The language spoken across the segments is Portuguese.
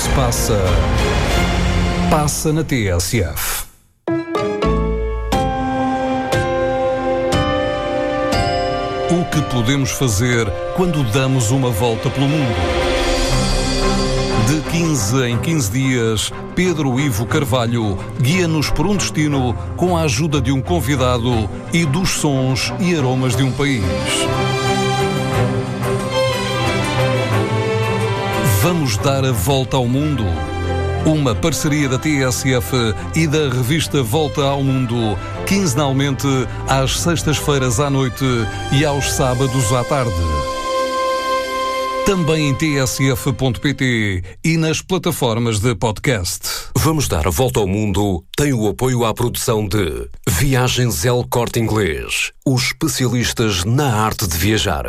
que se passa, passa na TSF. O que podemos fazer quando damos uma volta pelo mundo? De 15 em 15 dias, Pedro Ivo Carvalho guia-nos por um destino com a ajuda de um convidado e dos sons e aromas de um país. Vamos dar a volta ao mundo. Uma parceria da TSF e da revista Volta ao Mundo, quinzenalmente às sextas-feiras à noite e aos sábados à tarde. Também em tsf.pt e nas plataformas de podcast. Vamos dar a volta ao mundo tem o apoio à produção de Viagens El Corte Inglês, os especialistas na arte de viajar.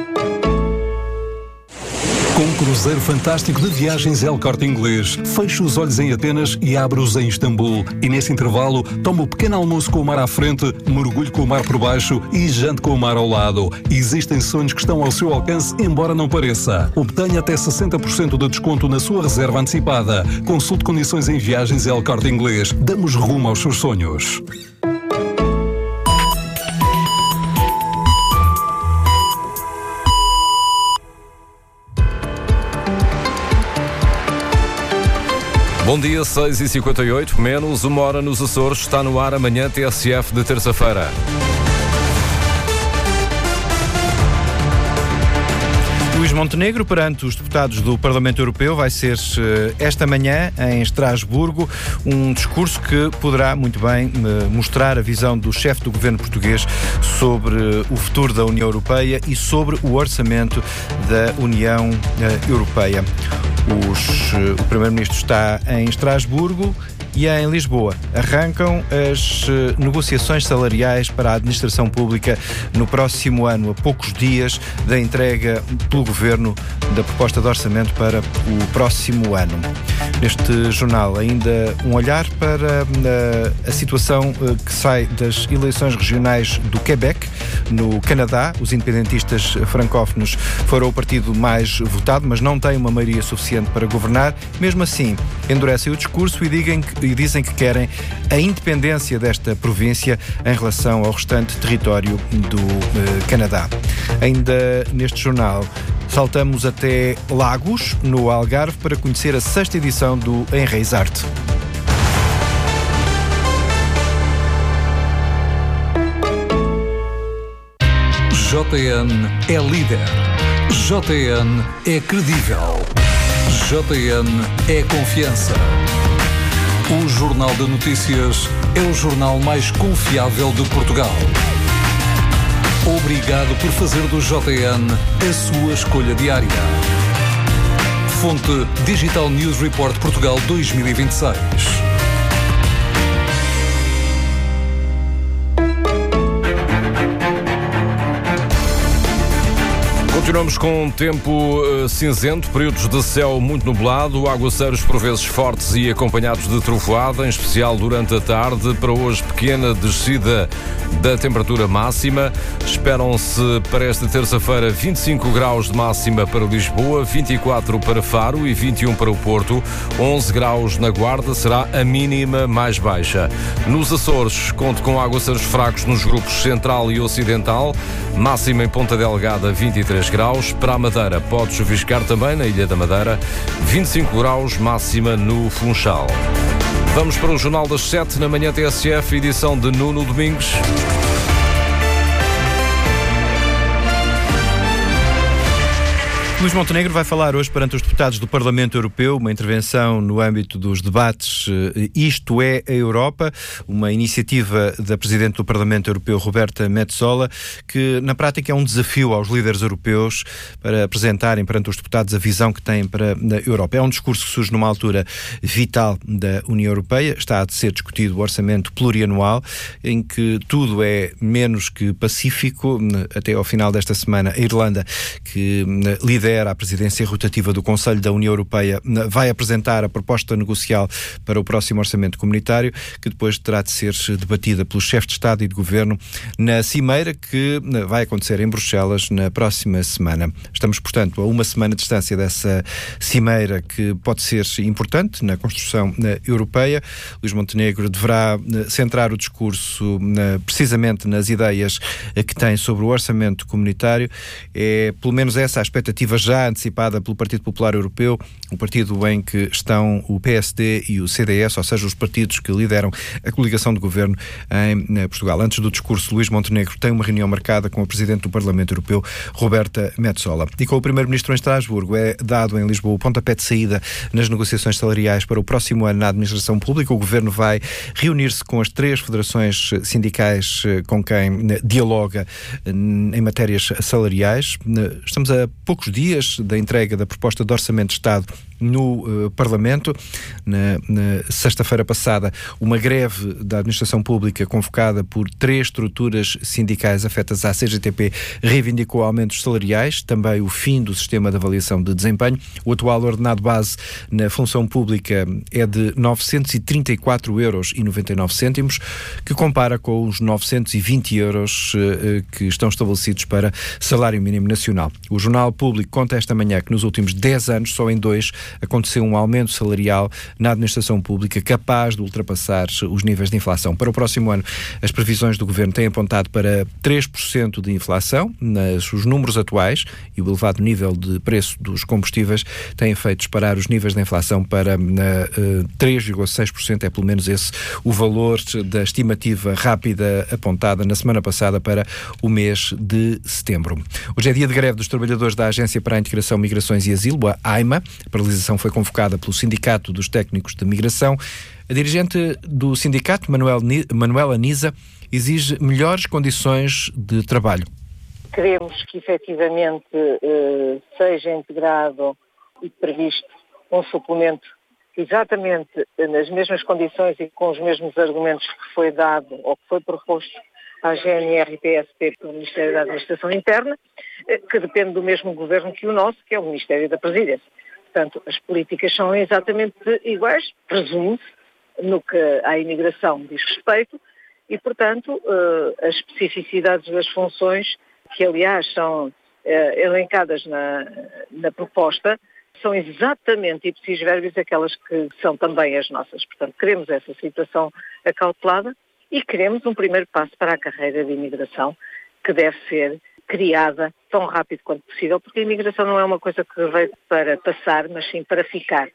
Com um cruzeiro fantástico de Viagens El Corte Inglês, feche os olhos em Atenas e abre-os em Istambul. E nesse intervalo, toma o pequeno almoço com o mar à frente, mergulhe com o mar por baixo e jante com o mar ao lado. Existem sonhos que estão ao seu alcance, embora não pareça. Obtenha até 60% de desconto na sua reserva antecipada. Consulte condições em Viagens El Corte Inglês. Damos rumo aos seus sonhos. Bom dia, 6h58, menos uma hora nos Açores, está no ar amanhã TSF de terça-feira. Luís Montenegro, perante os deputados do Parlamento Europeu, vai ser esta manhã, em Estrasburgo, um discurso que poderá muito bem mostrar a visão do chefe do governo português sobre o futuro da União Europeia e sobre o orçamento da União Europeia. O Primeiro-Ministro está em Estrasburgo e em Lisboa. Arrancam as negociações salariais para a administração pública no próximo ano, a poucos dias da entrega pelo Governo da proposta de orçamento para o próximo ano. Neste jornal, ainda um olhar para a situação que sai das eleições regionais do Quebec, no Canadá. Os independentistas francófonos foram o partido mais votado, mas não têm uma maioria suficiente para governar. Mesmo assim, endurecem o discurso e dizem que querem a independência desta província em relação ao restante território do Canadá. Ainda neste jornal, saltamos até Lagos, no Algarve, para conhecer a 6ª edição do Enraizar-te. JN é líder. JN é credível. JN é confiança. O Jornal de Notícias é o jornal mais confiável de Portugal. Obrigado por fazer do JN a sua escolha diária. Fonte Digital News Report Portugal 2026. Continuamos com tempo cinzento, períodos de céu muito nublado, aguaceiros por vezes fortes e acompanhados de trovoada, em especial durante a tarde. Para hoje, pequena descida da temperatura máxima. Esperam-se para esta terça-feira 25 graus de máxima para Lisboa, 24 para Faro e 21 para o Porto. 11 graus na Guarda, será a mínima mais baixa. Nos Açores, conto com aguaceiros fracos nos grupos Central e Ocidental, máxima em Ponta Delgada 23 graus. Para a Madeira pode chuviscar também na Ilha da Madeira, 25 graus máxima no Funchal. Vamos para o Jornal das 7 na manhã TSF, edição de Nuno Domingos. Luís Montenegro vai falar hoje perante os deputados do Parlamento Europeu, uma intervenção no âmbito dos debates Isto é a Europa, uma iniciativa da Presidente do Parlamento Europeu, Roberta Metsola, que na prática é um desafio aos líderes europeus para apresentarem perante os deputados a visão que têm para a Europa. É um discurso que surge numa altura vital da União Europeia. Está a ser discutido o orçamento plurianual, em que tudo é menos que pacífico. Até ao final desta semana, a Irlanda, que lidera lidera a presidência rotativa do Conselho da União Europeia, vai apresentar a proposta negocial para o próximo orçamento comunitário, que depois terá de ser debatida pelos chefes de Estado e de Governo na cimeira que vai acontecer em Bruxelas na próxima semana. Estamos, portanto, a uma semana de distância dessa cimeira que pode ser importante na construção europeia. Luís Montenegro deverá centrar o discurso precisamente nas ideias que tem sobre o orçamento comunitário. É pelo menos essa a expectativa já antecipada pelo Partido Popular Europeu, o partido em que estão o PSD e o CDS, ou seja, os partidos que lideram a coligação de governo em Portugal. Antes do discurso, Luís Montenegro tem uma reunião marcada com a Presidente do Parlamento Europeu, Roberta Metsola. E com o Primeiro-Ministro em Estrasburgo é dado em Lisboa o pontapé de saída nas negociações salariais para o próximo ano na administração pública. O Governo vai reunir-se com as 3 federações sindicais com quem dialoga em matérias salariais. Estamos a poucos dias da entrega da proposta de Orçamento de Estado no Parlamento. Na sexta-feira passada, uma greve da administração pública convocada por 3 estruturas sindicais afetas à CGTP reivindicou aumentos salariais, também o fim do sistema de avaliação de desempenho. O atual ordenado base na função pública é de 934,99 €, que compara com os 920 € que estão estabelecidos para salário mínimo nacional. O Jornal Público conta esta manhã que nos últimos 10 anos, só em 2, aconteceu um aumento salarial na administração pública capaz de ultrapassar os níveis de inflação. Para o próximo ano, as previsões do Governo têm apontado para 3% de inflação. Os números atuais e o elevado nível de preço dos combustíveis têm feito disparar os níveis de inflação para 3,6%. É pelo menos esse o valor da estimativa rápida apontada na semana passada para o mês de setembro. Hoje é dia de greve dos trabalhadores da Agência para a Integração, Migrações e Asilo, a AIMA. A paralisação foi convocada pelo Sindicato dos Técnicos de Migração. A dirigente do sindicato, Manuela Nisa, exige melhores condições de trabalho. Queremos que efetivamente seja integrado e previsto um suplemento exatamente nas mesmas condições e com os mesmos argumentos que foi dado ou que foi proposto à GNR e PSP pelo Ministério da Administração Interna, que depende do mesmo governo que o nosso, que é o Ministério da Presidência. Portanto, as políticas são exatamente iguais, presume-se, no que à imigração diz respeito, e, portanto, as especificidades das funções, que aliás são elencadas na proposta, são exatamente ipsis verbis aquelas que são também as nossas. Portanto, queremos essa situação acautelada e queremos um primeiro passo para a carreira de imigração, que deve ser criada tão rápido quanto possível, porque a imigração não é uma coisa que veio para passar, mas sim para ficar.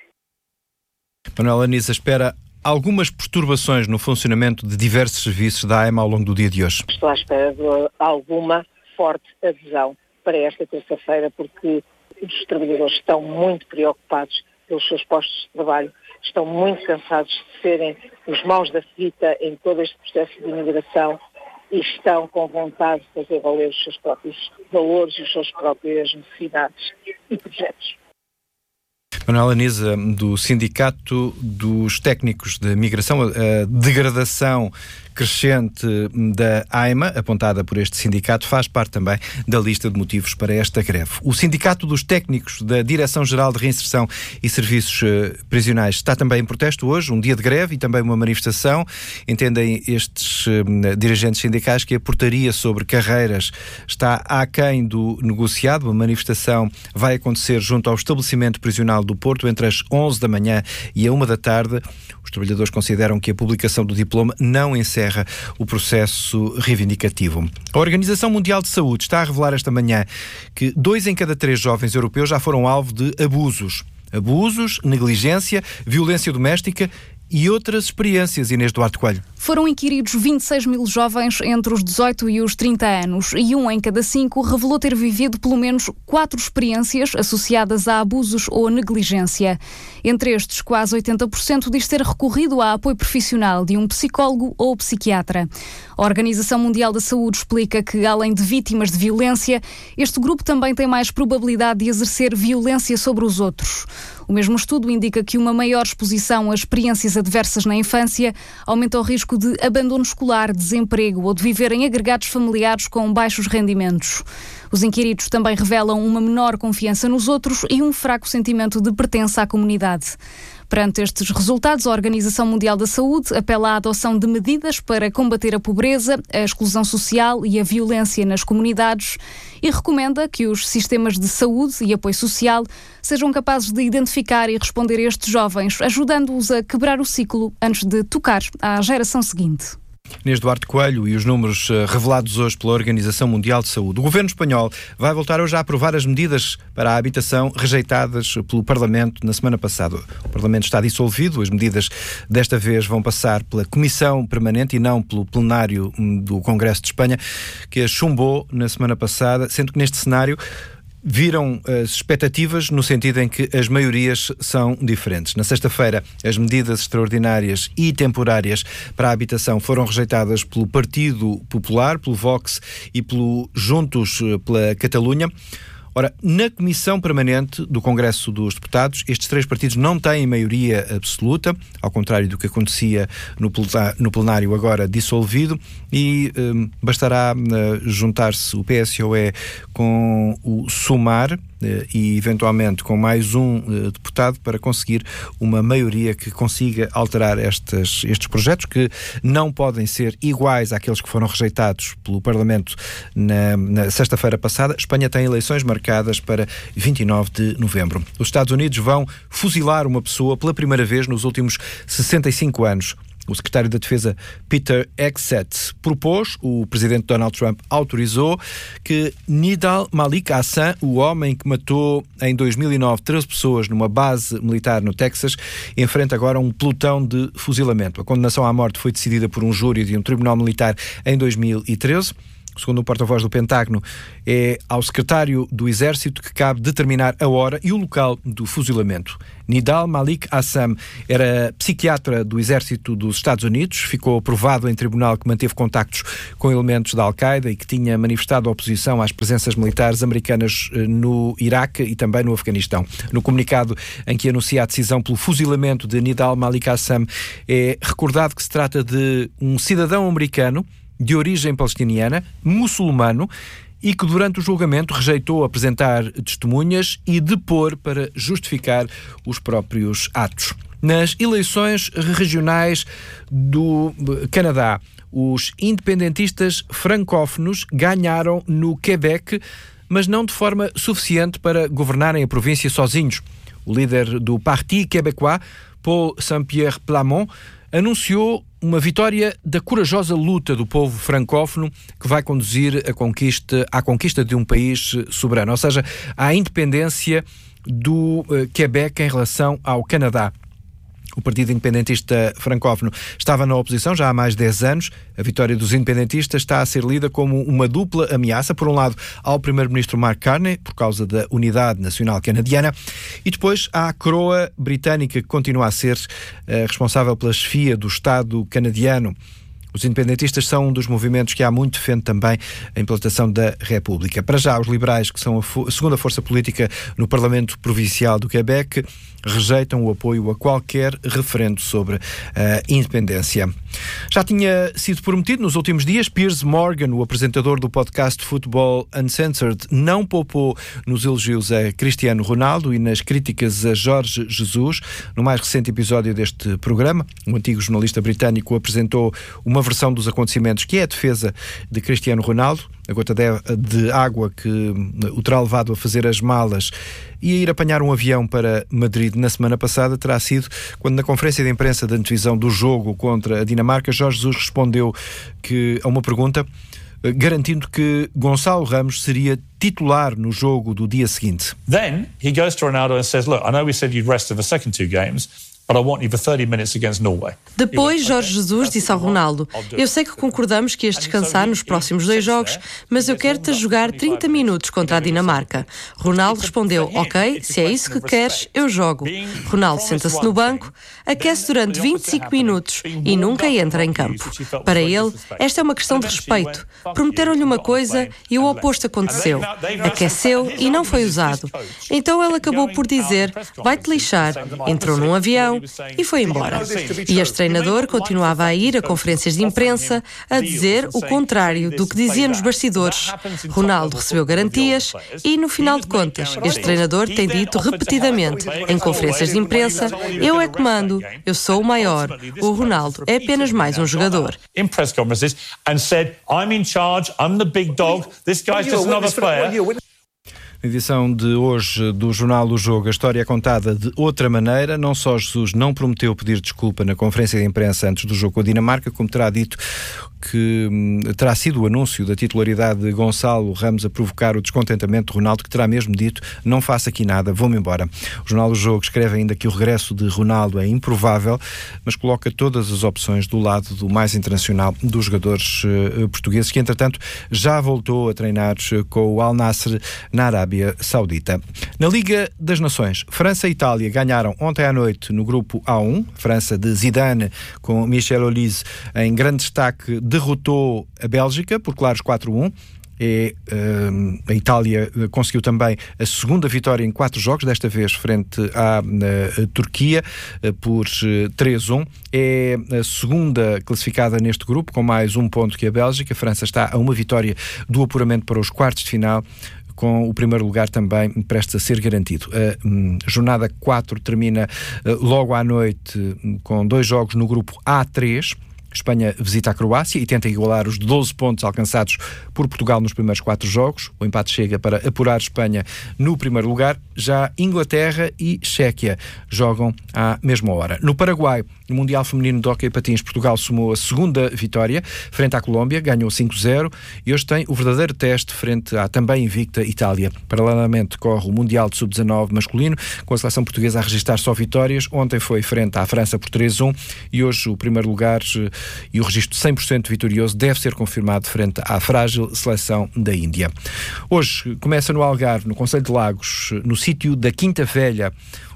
Manuela Nisa espera algumas perturbações no funcionamento de diversos serviços da AIMA ao longo do dia de hoje. Estou à espera de alguma forte adesão para esta terça-feira, porque os trabalhadores estão muito preocupados pelos seus postos de trabalho, estão muito cansados de serem os maus da fita em todo este processo de imigração e estão com vontade de fazer valer os seus próprios valores e as suas próprias necessidades e projetos. Manuela Nisa, do Sindicato dos Técnicos de Migração, a degradação crescente da AIMA, apontada por este sindicato, faz parte também da lista de motivos para esta greve. O Sindicato dos Técnicos da Direção-Geral de Reinserção e Serviços Prisionais está também em protesto hoje, um dia de greve e também uma manifestação. Entendem estes dirigentes sindicais que a portaria sobre carreiras está aquém do negociado. A manifestação vai acontecer junto ao estabelecimento prisional do Porto entre as 11 da manhã e a 1 da tarde. Os trabalhadores consideram que a publicação do diploma não encerra o processo reivindicativo. A Organização Mundial de Saúde está a revelar esta manhã que 2 em cada 3 jovens europeus já foram alvo de abusos. Abusos, negligência, violência doméstica e outras experiências, Inês Duarte Coelho. Foram inquiridos 26 mil jovens entre os 18 e os 30 anos e 1 em cada 5 revelou ter vivido pelo menos 4 experiências associadas a abusos ou negligência. Entre estes, quase 80% diz ter recorrido a apoio profissional de um psicólogo ou psiquiatra. A Organização Mundial da Saúde explica que, além de vítimas de violência, este grupo também tem mais probabilidade de exercer violência sobre os outros. O mesmo estudo indica que uma maior exposição a experiências adversas na infância aumenta o risco de abandono escolar, desemprego ou de viver em agregados familiares com baixos rendimentos. Os inquiridos também revelam uma menor confiança nos outros e um fraco sentimento de pertença à comunidade. Perante estes resultados, a Organização Mundial da Saúde apela à adoção de medidas para combater a pobreza, a exclusão social e a violência nas comunidades e recomenda que os sistemas de saúde e apoio social sejam capazes de identificar e responder a estes jovens, ajudando-os a quebrar o ciclo antes de tocar à geração seguinte. Inês Duarte Coelho e os números revelados hoje pela Organização Mundial de Saúde. O governo espanhol vai voltar hoje a aprovar as medidas para a habitação rejeitadas pelo Parlamento na semana passada. O Parlamento está dissolvido, as medidas desta vez vão passar pela Comissão Permanente e não pelo plenário do Congresso de Espanha, que as chumbou na semana passada, sendo que neste cenário viram as expectativas no sentido em que as maiorias são diferentes. Na sexta-feira, as medidas extraordinárias e temporárias para a habitação foram rejeitadas pelo Partido Popular, pelo Vox e pelo Juntos pela Catalunha. Ora, na Comissão Permanente do Congresso dos Deputados, estes três partidos não têm maioria absoluta, ao contrário do que acontecia no plenário agora dissolvido, e bastará juntar-se o PSOE com o Sumar e, eventualmente, com mais um deputado para conseguir uma maioria que consiga alterar estes projetos, que não podem ser iguais àqueles que foram rejeitados pelo Parlamento na sexta-feira passada. Espanha tem eleições marcadas para 29 de novembro. Os Estados Unidos vão fuzilar uma pessoa pela primeira vez nos últimos 65 anos. O secretário da Defesa, Peter Hegseth, propôs, o presidente Donald Trump autorizou, que Nidal Malik Hassan, o homem que matou em 2009 13 pessoas numa base militar no Texas, enfrenta agora um pelotão de fuzilamento. A condenação à morte foi decidida por um júri de um tribunal militar em 2013. Segundo o porta-voz do Pentágono, é ao secretário do Exército que cabe determinar a hora e o local do fuzilamento. Nidal Malik Hassan era psiquiatra do Exército dos Estados Unidos, ficou provado em tribunal que manteve contactos com elementos da Al-Qaeda e que tinha manifestado oposição às presenças militares americanas no Iraque e também no Afeganistão. No comunicado em que anuncia a decisão pelo fuzilamento de Nidal Malik Hassan, é recordado que se trata de um cidadão americano de origem palestiniana, muçulmano, e que durante o julgamento rejeitou apresentar testemunhas e depor para justificar os próprios atos. Nas eleições regionais do Canadá, os independentistas francófonos ganharam no Quebec, mas não de forma suficiente para governarem a província sozinhos. O líder do Parti Québécois, Paul Saint-Pierre Plamont, anunciou uma vitória da corajosa luta do povo francófono que vai conduzir à conquista de um país soberano, ou seja, à independência do Quebec em relação ao Canadá. O Partido Independentista Francófono estava na oposição já há mais de 10 anos. A vitória dos independentistas está a ser lida como uma dupla ameaça, por um lado ao primeiro-ministro Mark Carney, por causa da unidade nacional canadiana, e depois à coroa britânica, que continua a ser responsável pela chefia do Estado canadiano. Os independentistas são um dos movimentos que há muito defende também a implantação da República. Para já, os liberais, que são a segunda força política no Parlamento Provincial do Quebec, rejeitam o apoio a qualquer referendo sobre a independência. Já tinha sido prometido nos últimos dias. Piers Morgan, o apresentador do podcast Football Uncensored, não poupou nos elogios a Cristiano Ronaldo e nas críticas a Jorge Jesus. No mais recente episódio deste programa, um antigo jornalista britânico apresentou uma versão dos acontecimentos que é a defesa de Cristiano Ronaldo, a gota de água que o terá levado a fazer as malas e a ir apanhar um avião para Madrid na semana passada terá sido quando, na conferência de imprensa da antevisão do jogo contra a Dinamarca, Jorge Jesus respondeu a uma pergunta, garantindo que Gonçalo Ramos seria titular no jogo do dia seguinte. Then he goes to Ronaldo and says, look, I know we said you'd rest for the second two games, Depois, Jorge Jesus disse ao Ronaldo: eu sei que concordamos que ias descansar nos próximos 2 jogos, mas eu quero-te jogar 30 minutos contra a Dinamarca. Ronaldo respondeu: ok, se é isso que queres, eu jogo. Ronaldo senta-se no banco, aquece durante 25 minutos e nunca entra em campo. Para ele, esta é uma questão de respeito. Prometeram-lhe uma coisa e o oposto aconteceu. Aqueceu e não foi usado. Então ele acabou por dizer: vai-te lixar. Entrou num avião e foi embora. E este treinador continuava a ir a conferências de imprensa a dizer o contrário do que dizia nos bastidores. Ronaldo recebeu garantias e, no final de contas, este treinador tem dito repetidamente em conferências de imprensa: eu é que mando, eu sou o maior, o Ronaldo é apenas mais um jogador. Na edição de hoje do Jornal do Jogo, a história é contada de outra maneira. Não só Jesus não prometeu pedir desculpa na conferência de imprensa antes do jogo com a Dinamarca, como terá dito que terá sido o anúncio da titularidade de Gonçalo Ramos a provocar o descontentamento de Ronaldo, que terá mesmo dito: não faço aqui nada, vou-me embora. O Jornal do Jogo escreve ainda que o regresso de Ronaldo é improvável, mas coloca todas as opções do lado do mais internacional dos jogadores portugueses, que entretanto já voltou a treinar com o Al Nassr na Arábia Saudita. Na Liga das Nações, França e Itália ganharam ontem à noite no grupo A1. França de Zidane, com Michel Olise em grande destaque, derrotou a Bélgica por claros 4-1. A Itália conseguiu também a segunda vitória em 4 jogos, desta vez frente à Turquia, por 3-1. É a segunda classificada neste grupo, com mais 1 ponto que a Bélgica. A França está a uma vitória do apuramento para os quartos de final, com o primeiro lugar também prestes a ser garantido. A jornada 4 termina logo à noite com 2 jogos no grupo A3. Espanha visita a Croácia e tenta igualar os 12 pontos alcançados por Portugal nos primeiros 4 jogos. O empate chega para apurar Espanha no primeiro lugar. Já Inglaterra e Chequia jogam à mesma hora. No Paraguai, no Mundial Feminino de Hóquei Patins, Portugal somou a segunda vitória frente à Colômbia, ganhou 5-0 e hoje tem o verdadeiro teste frente à também invicta Itália. Paralelamente corre o Mundial de Sub-19 masculino, com a seleção portuguesa a registrar só vitórias. Ontem foi frente à França por 3-1 e hoje o primeiro lugar e o registro 100% vitorioso deve ser confirmado frente à frágil seleção da Índia. Hoje começa no Algarve, no Concelho de Lagos, no sítio da Quinta Velha,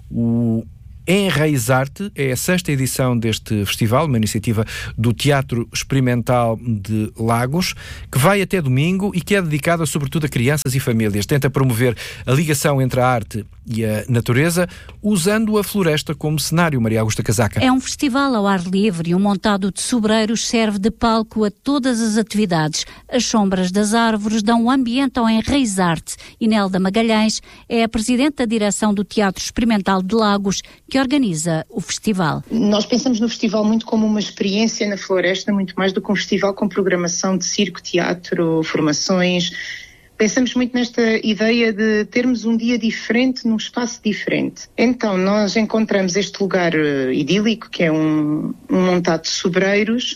o Enraizar-te. É a 6ª edição deste festival, uma iniciativa do Teatro Experimental de Lagos, que vai até domingo e que é dedicada sobretudo a crianças e famílias. Tenta promover a ligação entre a arte e a natureza, usando a floresta como cenário. Maria Augusta Casaca. É um festival ao ar livre e um montado de sobreiros serve de palco a todas as atividades. As sombras das árvores dão um ambiente ao Enraizar-te. Inelda Magalhães é a presidente da direção do Teatro Experimental de Lagos, que organiza o festival. Nós pensamos no festival muito como uma experiência na floresta, muito mais do que um festival com programação de circo, teatro, formações. Pensamos muito nesta ideia de termos um dia diferente num espaço diferente. Então nós encontramos este lugar idílico, que é um montado de sobreiros,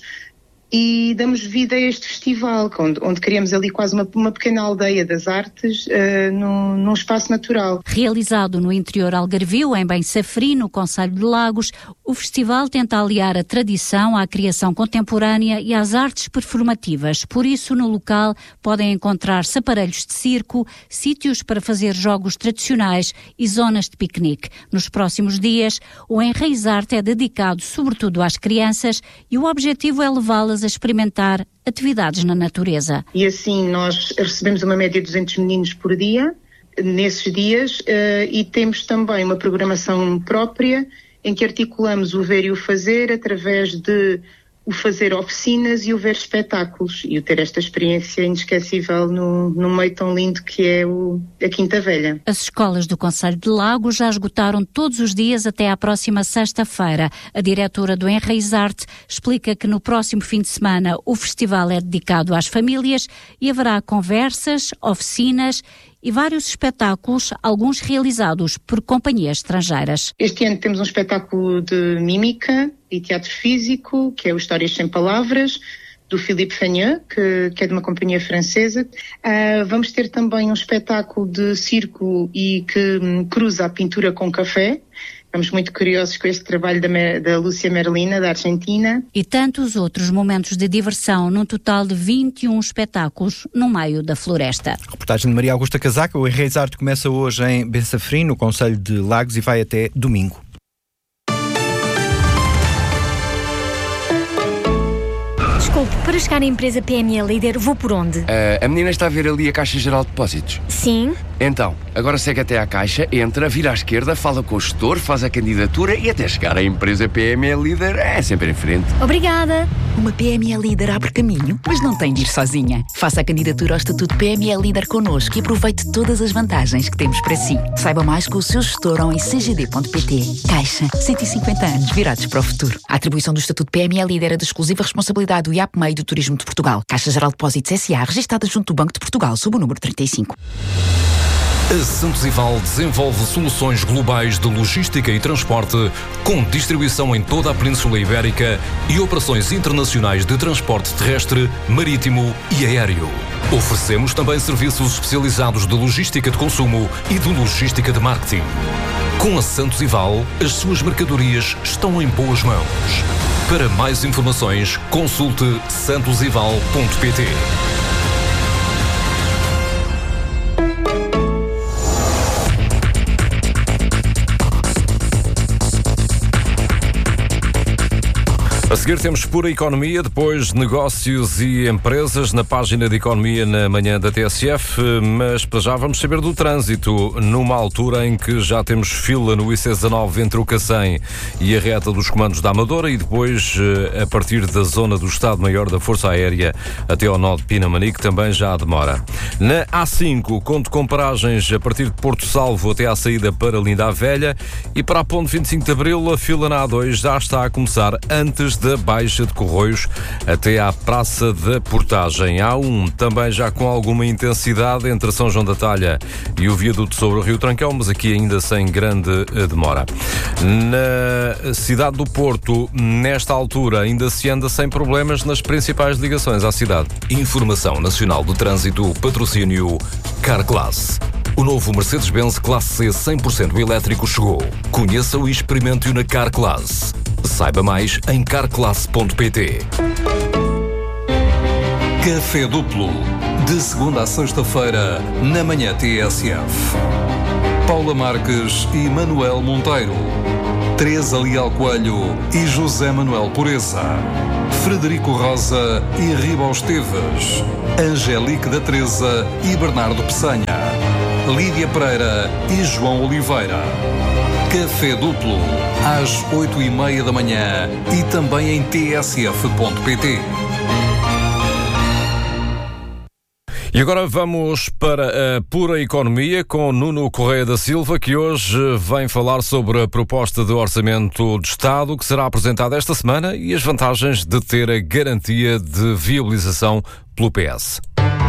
e damos vida a este festival, onde criamos ali quase uma pequena aldeia das artes num espaço natural. Realizado no interior algarvio, em Bem-Safri, no Concelho de Lagos, o festival tenta aliar a tradição à criação contemporânea e às artes performativas. Por isso, no local, podem encontrar-se aparelhos de circo, sítios para fazer jogos tradicionais e zonas de piquenique. Nos próximos dias, o Enraizar-te é dedicado sobretudo às crianças e o objetivo é levá-las a experimentar atividades na natureza. E assim nós recebemos uma média de 200 meninos por dia, nesses dias, e temos também uma programação própria em que articulamos o ver e o fazer através de o fazer oficinas e o ver espetáculos e o ter esta experiência inesquecível no meio tão lindo que é a Quinta Velha. As escolas do Concelho de Lagos já esgotaram todos os dias até à próxima sexta-feira. A diretora do Enraizar-te explica que no próximo fim de semana o festival é dedicado às famílias e haverá conversas, oficinas e vários espetáculos, alguns realizados por companhias estrangeiras. Este ano temos um espetáculo de mímica e teatro físico, que é o Histórias Sem Palavras. do Philippe Fagneux, que é de uma companhia francesa. Vamos ter também um espetáculo de circo e que cruza a pintura com café. Estamos muito curiosos com este trabalho da Lúcia Merlina, da Argentina. E tantos outros momentos de diversão, num total de 21 espetáculos no meio da floresta. Reportagem de Maria Augusta Casaca. O Enreis Arte começa hoje em Bensafrim, no concelho de Lagos, e vai até domingo. Desculpe, para chegar à empresa PME Líder, vou por onde? A menina está a ver ali a Caixa Geral de Depósitos. Sim. Então, agora segue até à Caixa, entra, vira à esquerda, fala com o gestor, faz a candidatura e até chegar à empresa PME Líder é sempre em frente. Obrigada. Uma PME Líder abre caminho, mas não tem de ir sozinha. Faça a candidatura ao Estatuto PME Líder connosco e aproveite todas as vantagens que temos para si. Saiba mais com o seu gestor ou em cgd.pt. Caixa, 150 anos virados para o futuro. A atribuição do Estatuto PME Líder é de exclusiva responsabilidade do IAPMEI do Turismo de Portugal. Caixa Geral de Depósitos S.A., registada junto do Banco de Portugal, sob o número 35. A Santos Ival desenvolve soluções globais de logística e transporte, com distribuição em toda a Península Ibérica e operações internacionais de transporte terrestre, marítimo e aéreo. Oferecemos também serviços especializados de logística de consumo e de logística de marketing. Com a Santos Ival, as suas mercadorias estão em boas mãos. Para mais informações, consulte santosival.pt. A seguir temos Pura Economia, depois Negócios e Empresas na página de Economia na manhã da TSF, mas para já vamos saber do trânsito, numa altura em que já temos fila no IC19 entre o Cacém e a reta dos comandos da Amadora e depois a partir da zona do Estado-Maior da Força Aérea até ao nó de Pinamanique também já há demora. Na A5, conto com paragens a partir de Porto Salvo até à saída para Linda a Velha e para a Ponte 25 de Abril a fila na A2 já está a começar antes da Baixa de Corroios até à Praça da Portagem. A1 também já com alguma intensidade entre São João da Talha e o viaduto sobre o Rio Trancão, mas aqui ainda sem grande demora. Na cidade do Porto, nesta altura, ainda se anda sem problemas nas principais ligações à cidade. Informação Nacional de Trânsito, patrocínio Carglass. O novo Mercedes-Benz Classe C 100% elétrico chegou. Conheça-o e experimente-o na Carglass. Saiba mais em carclass.pt. Café Duplo, de segunda a sexta-feira, na manhã TSF. Paula Marques e Manuel Monteiro. Teresa Leal Coelho e José Manuel Pureza. Frederico Rosa e Ribal Esteves. Angélique da Teresa e Bernardo Peçanha. Lídia Pereira e João Oliveira. Café Duplo, às 8h30 da manhã e também em tsf.pt. E agora vamos para a Pura Economia com Nuno Correia da Silva, que hoje vem falar sobre a proposta de orçamento de Estado que será apresentada esta semana e as vantagens de ter a garantia de viabilização pelo PS.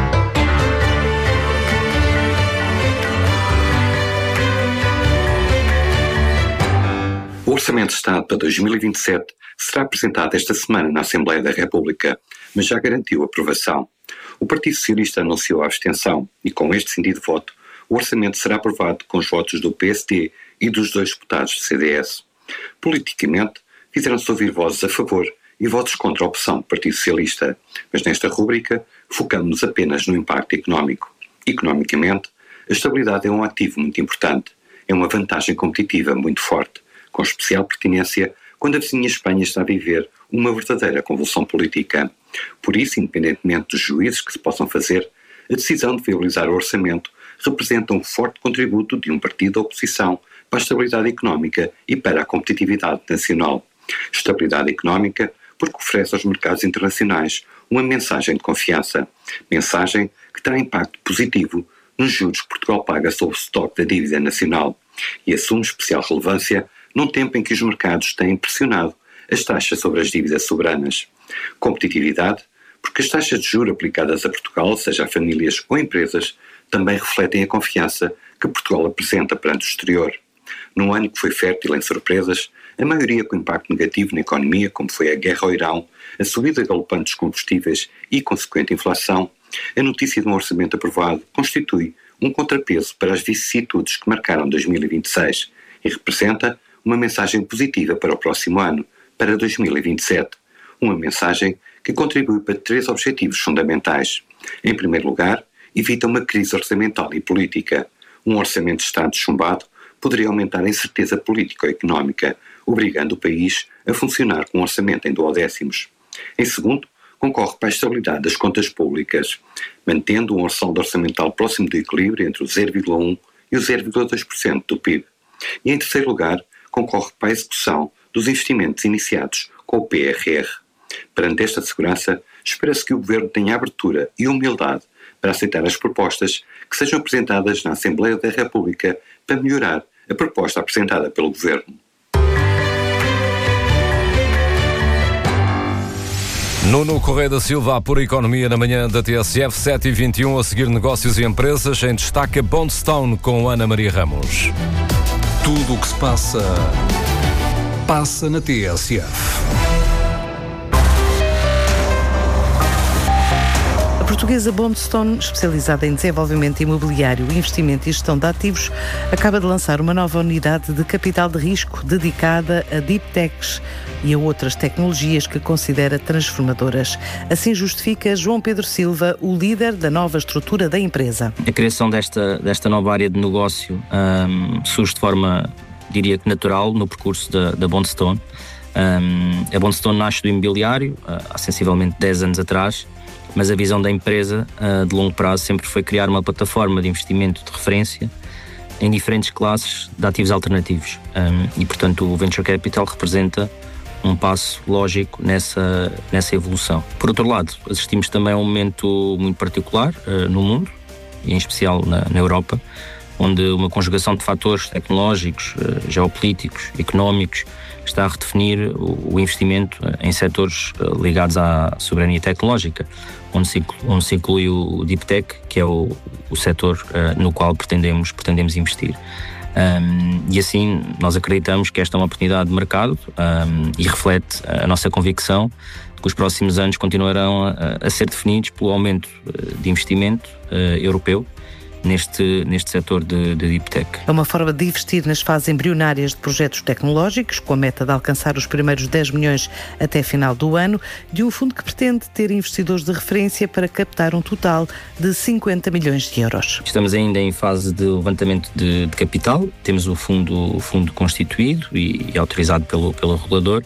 O Orçamento de Estado para 2027 será apresentado esta semana na Assembleia da República, mas já garantiu aprovação. O Partido Socialista anunciou a abstenção e, com este sentido de voto, o orçamento será aprovado com os votos do PSD e dos 2 deputados do CDS. Politicamente, fizeram-se ouvir vozes a favor e votos contra a opção do Partido Socialista, mas nesta rúbrica focamos-nos apenas no impacto económico. Economicamente, a estabilidade é um ativo muito importante, é uma vantagem competitiva muito forte, com especial pertinência quando a vizinha Espanha está a viver uma verdadeira convulsão política. Por isso, independentemente dos juízos que se possam fazer, a decisão de viabilizar o orçamento representa um forte contributo de um partido da oposição para a estabilidade económica e para a competitividade nacional. Estabilidade económica porque oferece aos mercados internacionais uma mensagem de confiança, mensagem que terá impacto positivo nos juros que Portugal paga sobre o estoque da dívida nacional e assume especial relevância num tempo em que os mercados têm pressionado as taxas sobre as dívidas soberanas. Competitividade, porque as taxas de juros aplicadas a Portugal, seja a famílias ou empresas, também refletem a confiança que Portugal apresenta perante o exterior. Num ano que foi fértil em surpresas, a maioria com impacto negativo na economia, como foi a guerra ao Irão, a subida galopante dos combustíveis e consequente inflação, a notícia de um orçamento aprovado constitui um contrapeso para as vicissitudes que marcaram 2026 e representa uma mensagem positiva para o próximo ano, para 2027. Uma mensagem que contribui para 3 objetivos fundamentais. Em primeiro lugar, evita uma crise orçamental e política. Um orçamento de Estado chumbado poderia aumentar a incerteza político-económica, obrigando o país a funcionar com um orçamento em duodécimos. Em segundo, concorre para a estabilidade das contas públicas, mantendo um saldo orçamental próximo do equilíbrio entre o 0,1% e o 0,2% do PIB. E em terceiro lugar, concorre para a execução dos investimentos iniciados com o PRR. Perante esta segurança, espera-se que o Governo tenha abertura e humildade para aceitar as propostas que sejam apresentadas na Assembleia da República para melhorar a proposta apresentada pelo Governo. Nuno Correia da Silva, Apura Economia na manhã da TSF, 7h21, a seguir negócios e empresas, em destaque a Bondstone com Ana Maria Ramos. Tudo o que se passa na TSF. A portuguesa Bondstone, especializada em desenvolvimento imobiliário, investimento e gestão de ativos, acaba de lançar uma nova unidade de capital de risco dedicada a deep techs e a outras tecnologias que considera transformadoras. Assim justifica João Pedro Silva, o líder da nova estrutura da empresa. A criação desta nova área de negócio surge de forma, diria que natural, no percurso da Bondstone. A Bondstone nasce do imobiliário há sensivelmente 10 anos atrás, mas a visão da empresa de longo prazo sempre foi criar uma plataforma de investimento de referência em diferentes classes de ativos alternativos. E, portanto, o Venture Capital representa um passo lógico nessa evolução. Por outro lado, assistimos também a um momento muito particular no mundo, e em especial na Europa, onde uma conjugação de fatores tecnológicos, geopolíticos, económicos, está a redefinir o investimento em setores ligados à soberania tecnológica, onde se inclui o Deep Tech, que é o setor no qual pretendemos investir. E assim nós acreditamos que esta é uma oportunidade de mercado e reflete a nossa convicção de que os próximos anos continuarão a ser definidos pelo aumento de investimento europeu neste setor de Deep Tech. É uma forma de investir nas fases embrionárias de projetos tecnológicos, com a meta de alcançar os primeiros 10 milhões até final do ano, de um fundo que pretende ter investidores de referência para captar um total de 50 milhões de euros. Estamos ainda em fase de levantamento de capital, temos o fundo constituído e autorizado pelo regulador.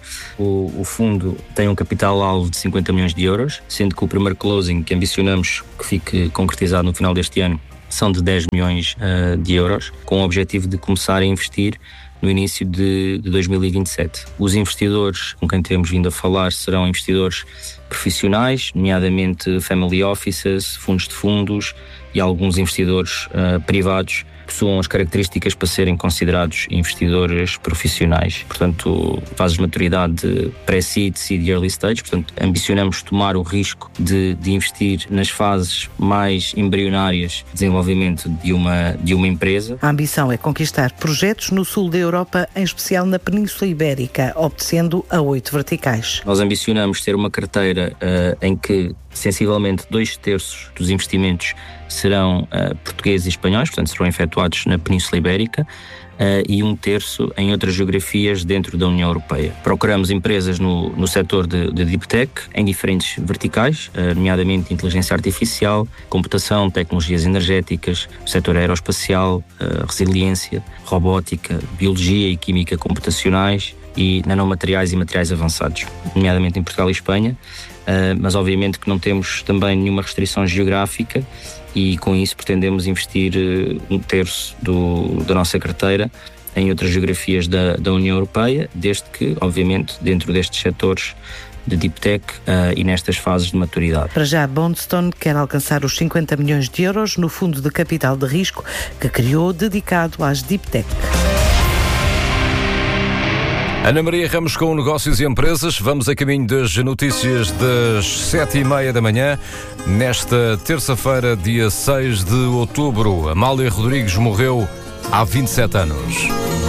O fundo tem um capital-alvo de 50 milhões de euros, sendo que o primeiro closing que ambicionamos que fique concretizado no final deste ano são de 10 milhões de euros, com o objetivo de começar a investir no início de 2027. Os investidores com quem temos vindo a falar serão investidores profissionais, nomeadamente family offices, fundos de fundos e alguns investidores privados que possuam as características para serem considerados investidores profissionais. Portanto, fases de maturidade pré-seed, seed e early stage. Portanto, ambicionamos tomar o risco de investir nas fases mais embrionárias de desenvolvimento de uma empresa. A ambição é conquistar projetos no sul da Europa, em especial na Península Ibérica, obtecendo a 8 verticais. Nós ambicionamos ter uma carteira em que sensivelmente 2/3 dos investimentos serão portugueses e espanhóis, portanto serão efetuados na Península Ibérica, e 1/3 em outras geografias dentro da União Europeia. Procuramos empresas no setor de Deep Tech, em diferentes verticais, nomeadamente inteligência artificial, computação, tecnologias energéticas, setor aeroespacial, resiliência, robótica, biologia e química computacionais e nanomateriais e materiais avançados, nomeadamente em Portugal e Espanha, mas obviamente que não temos também nenhuma restrição geográfica e com isso pretendemos investir 1/3 da nossa carteira em outras geografias da União Europeia, desde que, obviamente, dentro destes setores de Deep Tech e nestas fases de maturidade. Para já, a Bondstone quer alcançar os 50 milhões de euros no fundo de capital de risco que criou dedicado às Deep Tech. Ana Maria Ramos com Negócios e Empresas. Vamos a caminho das notícias das 7h30 da manhã. Nesta terça-feira, dia 6 de outubro, Amália Rodrigues morreu há 27 anos.